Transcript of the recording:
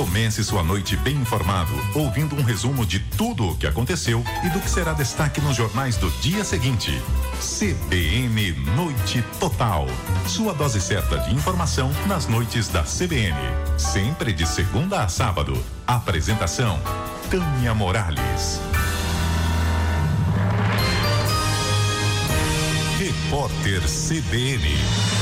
Comece sua noite bem informado, ouvindo um resumo de tudo o que aconteceu e do que será destaque nos jornais do dia seguinte. CBN Noite Total. Sua dose certa de informação nas noites da CBN. Sempre de segunda a sábado. Apresentação: Tânia Morales. Repórter CBN.